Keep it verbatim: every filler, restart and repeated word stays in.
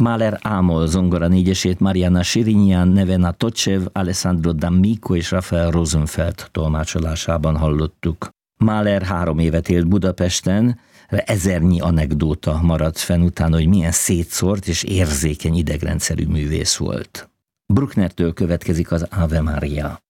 Mahler Ámol zongora négyesét Mariana Shirinyan, Nevena Tocsev, Alessandro D'Amico és Rafael Rosenfeld tolmácsolásában hallottuk. Mahler három évet élt Budapesten, ezernyi anekdóta maradt fenn utána, hogy milyen szétszórt és érzékeny idegrendszerű művész volt. Brucknertől következik az Ave Maria.